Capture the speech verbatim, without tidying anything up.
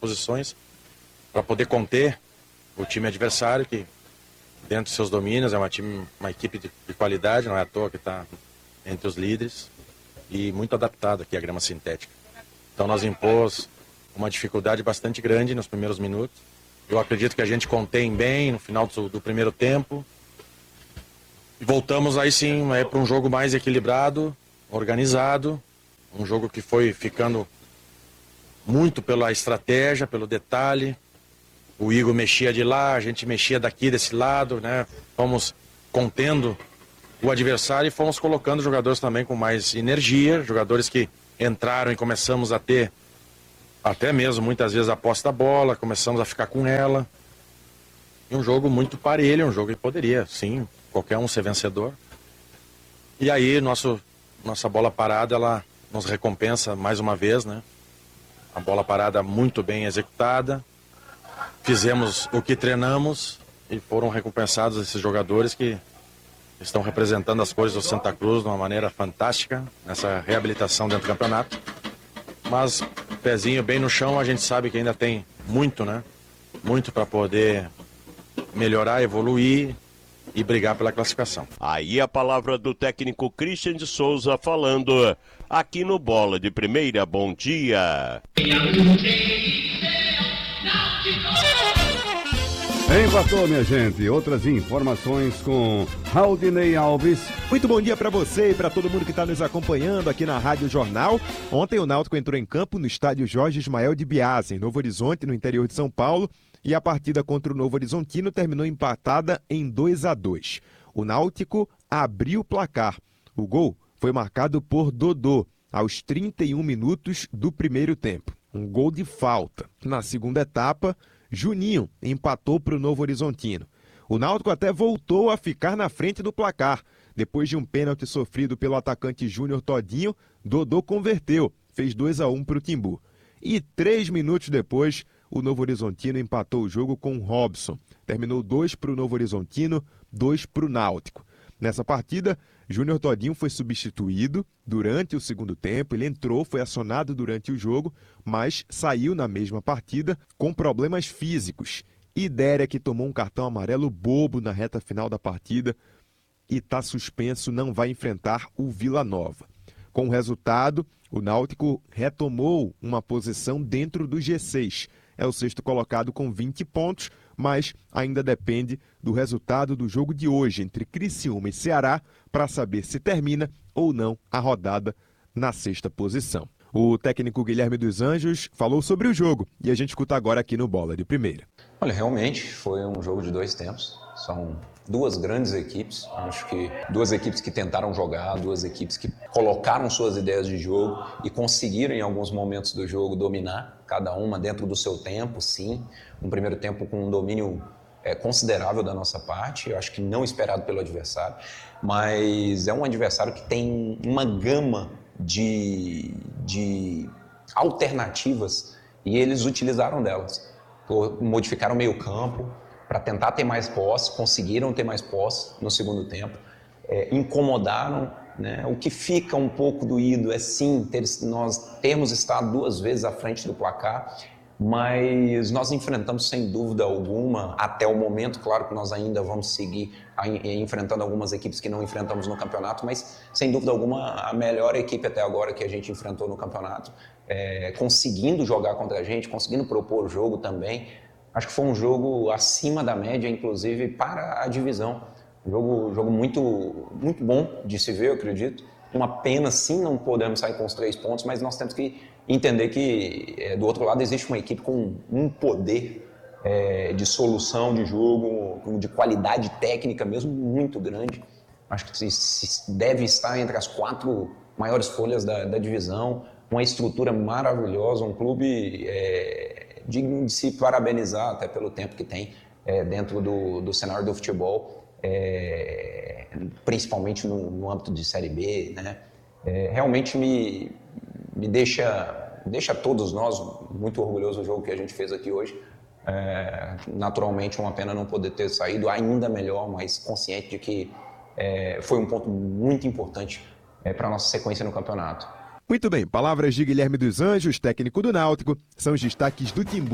posições para poder conter o time adversário, que dentro dos seus domínios é uma, time, uma equipe de, de qualidade, não é à toa que está entre os líderes e muito adaptado aqui à grama sintética. Então nós impôs uma dificuldade bastante grande nos primeiros minutos. Eu acredito que a gente contém bem no final do, do primeiro tempo. E voltamos aí sim é, para um jogo mais equilibrado, organizado, um jogo que foi ficando muito pela estratégia, pelo detalhe. O Igor mexia de lá, a gente mexia daqui, desse lado, né? Fomos contendo o adversário e fomos colocando jogadores também com mais energia, jogadores que entraram e começamos a ter até mesmo muitas vezes a posse da bola, começamos a ficar com ela. E um jogo muito parelho, um jogo que poderia, sim, qualquer um ser vencedor. E aí nosso, nossa bola parada, ela nos recompensa mais uma vez, né? A bola parada muito bem executada. Fizemos o que treinamos e foram recompensados esses jogadores que estão representando as cores do Santa Cruz de uma maneira fantástica nessa reabilitação dentro do campeonato. Mas pezinho bem no chão, a gente sabe que ainda tem muito, né? Muito para poder melhorar, evoluir e brigar pela classificação. Aí a palavra do técnico Christian de Souza falando aqui no Bola de Primeira. Bom dia. Empatou, minha gente. Outras informações com Raudinei Alves. Muito bom dia para você e para todo mundo que está nos acompanhando aqui na Rádio Jornal. Ontem o Náutico entrou em campo no estádio Jorge Ismael de Biase, em Novo Horizonte, no interior de São Paulo, e a partida contra o Novo Horizontino terminou empatada em dois a dois. O Náutico abriu o placar. O gol foi marcado por Dodô, aos trinta e um minutos do primeiro tempo. Um gol de falta. Na segunda etapa, Juninho empatou para o Novo Horizontino. O Náutico até voltou a ficar na frente do placar. Depois de um pênalti sofrido pelo atacante Júnior Todinho, Dodô converteu, fez dois a um para o Timbu. E três minutos depois, o Novo Horizontino empatou o jogo com o Robson. Terminou dois para o Novo Horizontino, dois para o Náutico. Nessa partida, Júnior Todinho foi substituído durante o segundo tempo. Ele entrou, foi acionado durante o jogo, mas saiu na mesma partida com problemas físicos. E Derek tomou um cartão amarelo bobo na reta final da partida e está suspenso, não vai enfrentar o Vila Nova. Com o resultado, o Náutico retomou uma posição dentro do G seis. É o sexto colocado com vinte pontos, mas ainda depende do resultado do jogo de hoje entre Criciúma e Ceará para saber se termina ou não a rodada na sexta posição. O técnico Guilherme dos Anjos falou sobre o jogo e a gente escuta agora aqui no Bola de Primeira. Olha, realmente foi um jogo de dois tempos. São duas grandes equipes, acho que duas equipes que tentaram jogar, duas equipes que colocaram suas ideias de jogo e conseguiram em alguns momentos do jogo dominar, cada uma dentro do seu tempo, sim. Um primeiro tempo com um domínio é, considerável da nossa parte, eu acho que não esperado pelo adversário, mas é um adversário que tem uma gama de, de alternativas e eles utilizaram delas. Modificaram o meio campo para tentar ter mais posse, conseguiram ter mais posse no segundo tempo, é, incomodaram, né? O que fica um pouco doído é sim, ter, nós termos estado duas vezes à frente do placar, mas nós enfrentamos sem dúvida alguma, até o momento, claro que nós ainda vamos seguir a, enfrentando algumas equipes que não enfrentamos no campeonato, mas sem dúvida alguma a melhor equipe até agora que a gente enfrentou no campeonato, é, conseguindo jogar contra a gente, conseguindo propor o jogo também. Acho que foi um jogo acima da média, inclusive, para a divisão. Um jogo, jogo muito, muito bom de se ver, eu acredito. Uma pena, sim, não podemos sair com os três pontos, mas nós temos que entender que, é, do outro lado, existe uma equipe com um poder é, de solução de jogo, de qualidade técnica mesmo muito grande. Acho que se, se deve estar entre as quatro maiores folhas da, da divisão. Uma estrutura maravilhosa, um clube... É, digno de se parabenizar até pelo tempo que tem é, dentro do, do cenário do futebol, é, principalmente no, no âmbito de Série B, né? É, realmente me, me deixa, deixa todos nós muito orgulhosos do jogo que a gente fez aqui hoje. É, naturalmente, uma pena não poder ter saído ainda melhor, mas consciente de que é, foi um ponto muito importante é, para a nossa sequência no campeonato. Muito bem, palavras de Guilherme dos Anjos, técnico do Náutico, são os destaques do Timbu.